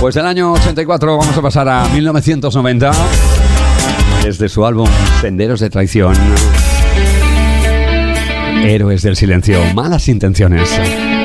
Pues del año 84 vamos a pasar a 1990. Desde su álbum Senderos de Traición. Héroes del Silencio, Malas Intenciones.